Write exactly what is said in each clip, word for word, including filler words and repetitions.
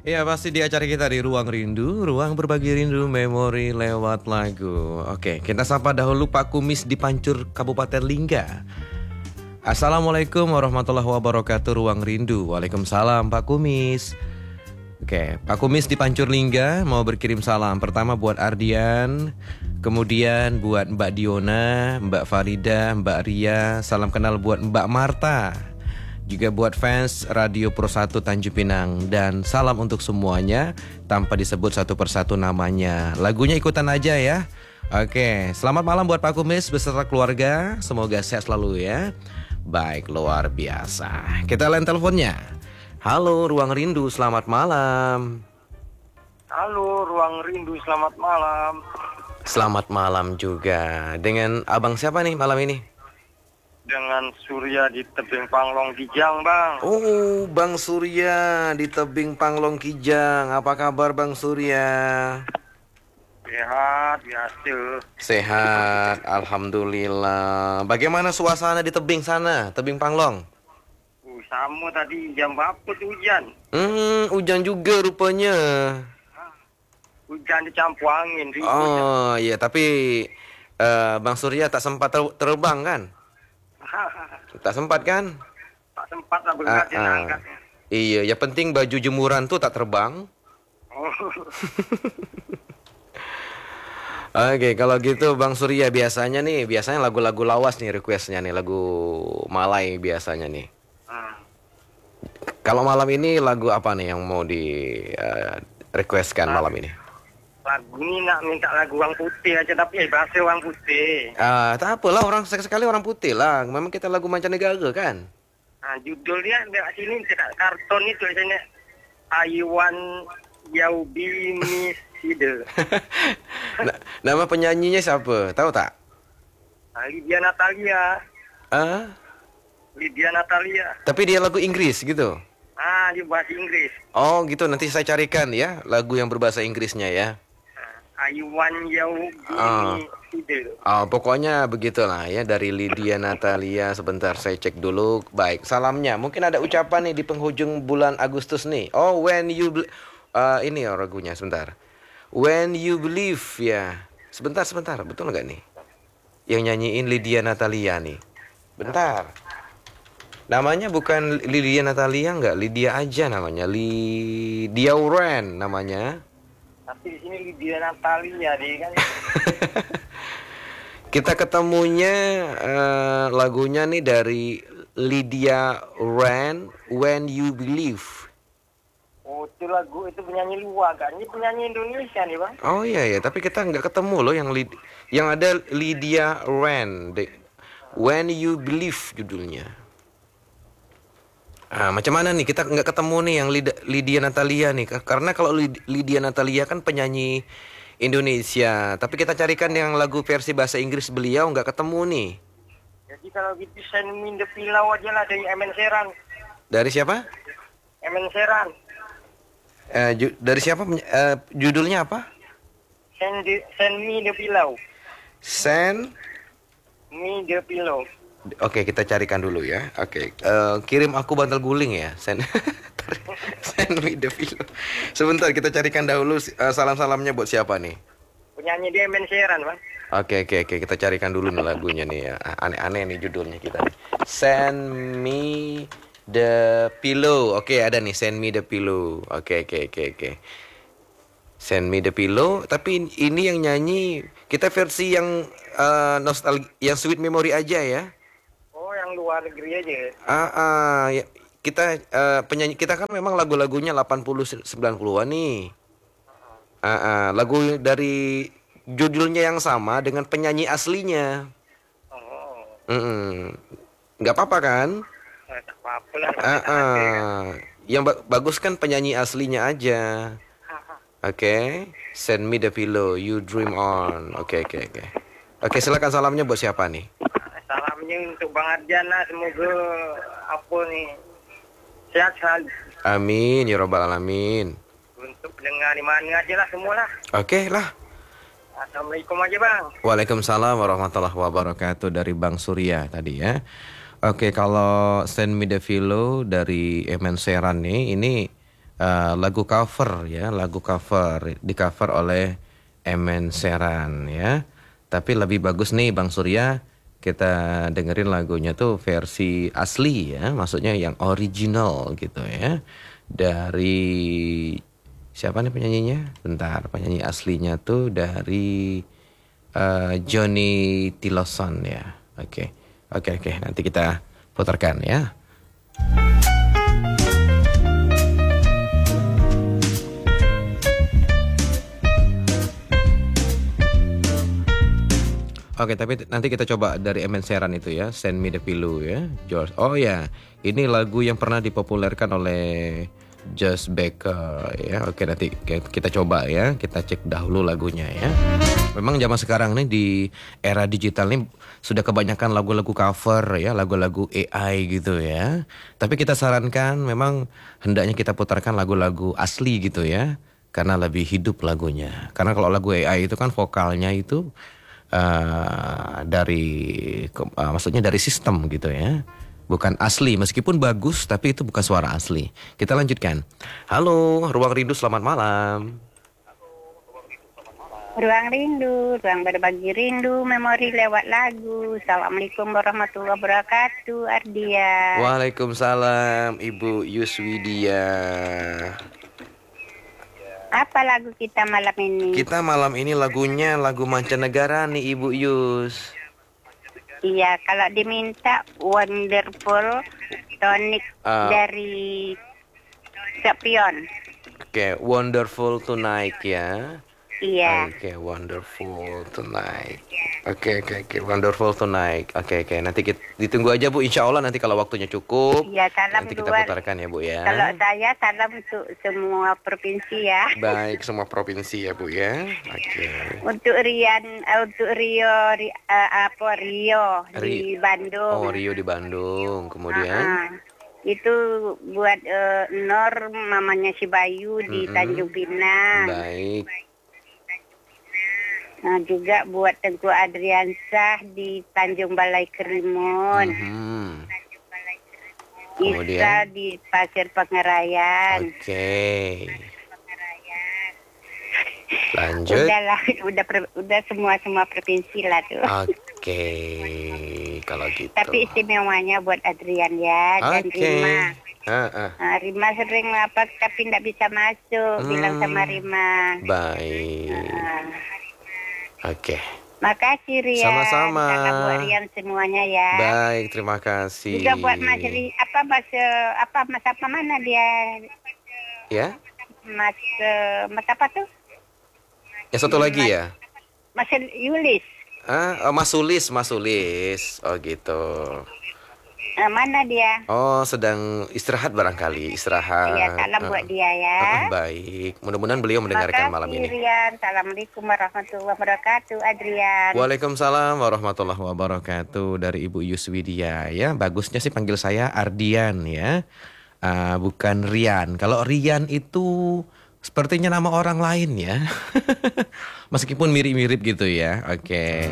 Ya pasti di acara kita di Ruang Rindu, ruang berbagi rindu memori lewat lagu. Oke, kita sapa dahulu Pak Kumis di Pancur, Kabupaten Lingga. Assalamualaikum warahmatullahi wabarakatuh, Ruang Rindu. Waalaikumsalam Pak Kumis. Oke, Pak Kumis di Pancur Lingga mau berkirim salam. Pertama buat Ardian, kemudian buat Mbak Diona, Mbak Farida, Mbak Ria. Salam kenal buat Mbak Marta, juga buat fans Radio Pro satu Tanjung Pinang. Dan salam untuk semuanya tanpa disebut satu persatu namanya. Lagunya ikutan aja ya. Oke, selamat malam buat Pak Kumis beserta keluarga. Semoga sehat selalu ya. Baik, luar biasa. Kita lain teleponnya. Halo Ruang Rindu, selamat malam. Halo Ruang Rindu, selamat malam. Selamat malam juga. Dengan abang siapa nih malam ini? Dengan Surya di Tebing Panglong Kijang, Bang. Oh, Bang Surya di Tebing Panglong Kijang. Apa kabar Bang Surya? Sehat, biasa. Sehat, alhamdulillah. Bagaimana suasana di tebing sana, Tebing Panglong? Uh, sama tadi jam berapa tuh hujan? Hmm, hujan juga rupanya. Hujan dicampur angin. Ribut. Oh, iya, tapi uh, Bang Surya tak sempat ter- terbang kan? Tak sempat kan? Tak sempat lah berangkat Ah, ah. angkat. Iya, yang penting baju jemuran tuh tak terbang. Oh. Oke, kalau gitu Bang Surya biasanya nih, biasanya lagu-lagu lawas nih requestnya nih, lagu Malay biasanya nih. Hmm. Kalau malam ini lagu apa nih yang mau di uh, requestkan malam ini? Lagu ini nak minta lagu Orang Putih aja, tapi ya bahasa Orang Putih. Ah, tak apalah, orang sekali-sekali orang putih lah. Memang kita lagu mancanegara kan? Nah, judul dia dekat sini dekat karton itu tulisannya I want you be miss Ide. Na- nama penyanyinya siapa? Tahu tak? Nah, Lydia Natalia. Ah, Lydia Natalia. tapi dia lagu Inggris gitu. Ah, di bahasa Inggris. Oh gitu, nanti saya carikan ya lagu yang berbahasa Inggrisnya ya. I want you Ah. Ide. Oh, pokoknya begitulah ya, dari Lydia Natalia. Sebentar saya cek dulu. Baik, salamnya. Mungkin ada ucapan nih di penghujung bulan Agustus nih. Oh, when you be- uh, ini ya lagunya, sebentar. When you believe ya. Sebentar, sebentar. Betul nggak nih? Yang nyanyiin Lydia Natalia nih. Bentar. Namanya bukan Lydia Natalia nggak? Lydia aja namanya. Lydia Uren namanya. Tapi di sini Lydia Natalia deh kan. Kita ketemunya eh, lagunya nih dari Lydia Ren, When You Believe. Oh, itu lagu itu penyanyi luar kan? Ini penyanyi Indonesia nih, Bang. Oh iya ya, tapi kita nggak ketemu loh yang Lid- yang ada Lydia Ren, The- When You Believe judulnya. Ah, macam mana nih kita nggak ketemu nih yang Lid- Lydia Natalia nih? Ka- Karena kalau Lid- Lydia Natalia kan penyanyi Indonesia, tapi kita carikan yang lagu versi bahasa Inggris beliau nggak ketemu nih. Jadi kalau gitu send me the pilau aja lah dari Emen Seran. Dari siapa? Emen Seran. Eh, ju- dari siapa? peny- eh, judulnya apa? Send the, send me the pilau. Send. Me the pillow. Oke, kita carikan dulu ya. Oke, eh, kirim aku bantal guling ya. Send. Send me the film. Sebentar, kita carikan dahulu eh, salam-salamnya buat siapa nih? Penyanyi dia Emen Seran, Bang. Oke, oke, oke. Kita carikan dulu nih lagunya nih ya. Aneh-aneh nih judulnya kita nih. Send me the pillow. Oke, ada nih Send me the pillow. Oke, oke, oke, oke. Send me the pillow. Tapi ini yang nyanyi kita versi yang uh, nostalgia, yang sweet memory aja ya. Oh, yang luar negeri aja. Ah, ah, ya, kita eh, penyanyi kita kan memang lagu-lagunya delapan puluh sembilan puluhan nih. Ah, ah, lagu dari judulnya yang sama dengan penyanyi aslinya. Oh, Mm-mm. Nggak apa-apa kan? eh, tak apa-apa lah. Ah, ah. Yang ba- bagus kan penyanyi aslinya aja. Oke, Send me the pillow, you dream on. Oke, oke, oke. Oke, silakan salamnya buat siapa nih? Salamnya untuk Bang Arjan lah, semoga apa nih sehat selalu. Amin, ya robbal alamin. Untuk pendengar di mana aja lah semua lah. Oke lah. Assalamualaikum aja, Bang. Waalaikumsalam warahmatullahi wabarakatuh dari Bang Surya tadi ya. Oke, kalau Send Me The Pillow dari Emen Seran nih, ini uh, lagu cover ya, lagu cover di cover oleh Emen Seran ya. Tapi lebih bagus nih Bang Surya, kita dengerin lagunya tuh versi asli ya, maksudnya yang original gitu ya. Dari siapa nih penyanyinya? Bentar, penyanyi aslinya tuh dari uh, Johnny Tiloson ya. Oke, oke, oke. Nanti kita putarkan ya. Oke, tapi nanti kita coba dari Emen Seran itu ya, Send Me the Pillow ya, George. Oh ya, ini lagu yang pernah dipopulerkan oleh Josh Baker ya. Oke, nanti kita coba ya, kita cek dahulu lagunya ya. Memang zaman sekarang nih di era digital nih sudah kebanyakan lagu-lagu cover ya, lagu-lagu A I gitu ya. Tapi kita sarankan memang hendaknya kita putarkan lagu-lagu asli gitu ya, karena lebih hidup lagunya. Karena kalau lagu A I itu kan vokalnya itu Uh, dari uh, maksudnya dari sistem gitu ya, bukan asli. Meskipun bagus tapi itu bukan suara asli. Kita lanjutkan. Halo Ruang Rindu, selamat malam. Ruang Rindu, ruang berbagi rindu, memori lewat lagu. Assalamualaikum warahmatullahi wabarakatuh, Ardia. Waalaikumsalam Ibu Yuswidia. Apa lagu kita malam ini? Kita malam ini lagunya lagu mancanegara nih Ibu Yus. Iya, kalau diminta Wonderful Tonic uh, dari Sepion. Oke, okay, Wonderful Tonight ya. Iya. Oke, okay, Wonderful Tonight. Oke, okay, oke, okay, oke, okay. Wonderful Tonight. Oke, okay, oke. Okay. Nanti kita ditunggu aja Bu. Insya Allah nanti kalau waktunya cukup. Iya, salam nanti kita dua. putarkan ya Bu ya. Kalau saya salam untuk semua provinsi ya. Baik, semua provinsi ya Bu ya. Oke. Okay. Untuk Rian, uh, untuk Rio, ri, uh, apa Rio di Ri- Bandung. Oh, Rio di Bandung. Kemudian. Uh-huh. Itu buat uh, Nor, mamanya si Bayu di mm-hmm. Tanjung Pinang. Baik. Nah, juga buat Tengku Adriansah di Tanjung Balai Kerimun. Mm-hmm. Isa di Pasir Pengerayan. Oke. Okay. Lanjut. Udahlah, udah udah semua semua provinsi lah tuh. Oke, okay. Kalau gitu. Tapi istimewanya buat Adrian ya, dan okay. Rima. Uh, uh. Nah, Rima sering lapar tapi tidak bisa masuk, hmm. bilang sama Rima. Baik. Nah. Oke. Okay. Makasih Rian. Sama-sama. Salam buat Rian semuanya ya. Baik, terima kasih. Juga buat Mas Ri, apa Mas apa Mas apa mana dia? Ya? Mas Mas apa tuh? Ya satu Mas, lagi ya? Mas Yulis. Ah, oh, Mas Sulis, Mas Sulis. Oh gitu. Nah, mana dia? Oh, sedang istirahat barangkali, istirahat. Iya, salam uh, buat dia ya. Uh, baik, mudah-mudahan beliau mendengarkan Makasih, malam ini. Rian. Assalamualaikum warahmatullahi wabarakatuh, Adrian. Waalaikumsalam warahmatullahi wabarakatuh dari Ibu Yuswidia ya. Bagusnya sih panggil saya Ardian ya, uh, bukan Rian. Kalau Rian itu sepertinya nama orang lain ya. Meskipun mirip-mirip gitu ya. Oke. Okay.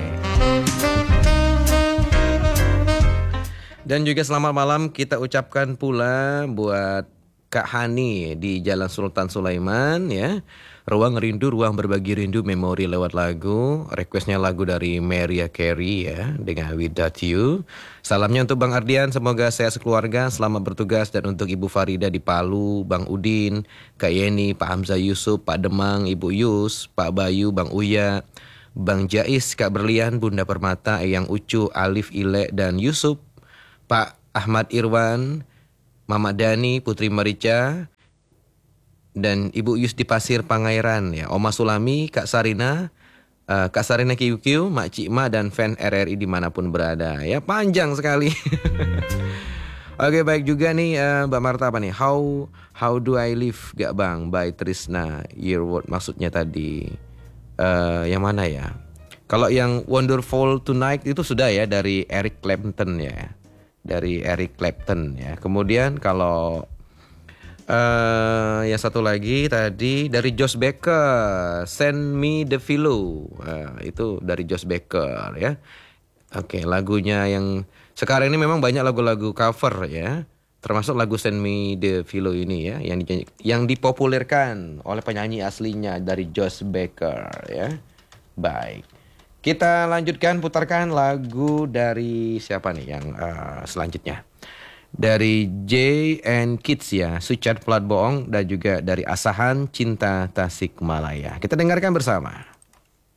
Dan juga selamat malam kita ucapkan pula buat Kak Hani di Jalan Sultan Sulaiman ya. Ruang Rindu, ruang berbagi rindu, memori lewat lagu. Requestnya lagu dari Mariah Carey ya, dengan Without You. Salamnya untuk Bang Ardian, semoga sehat sekeluarga, selamat bertugas. Dan untuk Ibu Farida di Palu, Bang Udin, Kak Yeni, Pak Hamzah Yusuf, Pak Demang, Ibu Yus, Pak Bayu, Bang Uya, Bang Jais, Kak Berlian, Bunda Permata, Eyang Ucu, Alif Ile, dan Yusuf, Pak Ahmad Irwan, Mama Dani, Putri Marica, dan Ibu Yus di Pasir Pangairan ya, Oma Sulami, Kak Sarina, uh, Kak Sarina Q Q, Mak Cikma, dan fan R R I dimanapun berada ya, panjang sekali. Oke, baik juga nih uh, Mbak Marta apa nih? How How do I live gak Bang by Trisna Yearwood, maksudnya tadi uh, yang mana ya? Kalau yang Wonderful Tonight itu sudah ya, dari Eric Clapton ya. Dari Eric Clapton ya. Kemudian kalau uh, yang satu lagi tadi dari Josh Baker, Send Me the Pillow. Uh, itu dari Josh Baker ya. Oke, lagunya yang sekarang ini memang banyak lagu-lagu cover ya. termasuk lagu Send Me the Pillow ini ya, yang dinyanyi, yang dipopulerkan oleh penyanyi aslinya dari Josh Baker ya. Baik, kita lanjutkan putarkan lagu dari siapa nih yang uh, selanjutnya. Dari J and Kids ya, Sucat Pelat Bohong, dan juga dari Asahan Cinta Tasikmalaya. Kita dengarkan bersama.